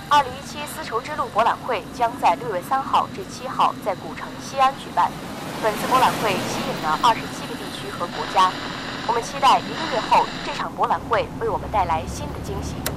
2017丝绸之路博览会将在6月3号至7号在古城西安举办。本次博览会吸引了27个地区和国家。我们期待1个月后，这场博览会为我们带来新的惊喜。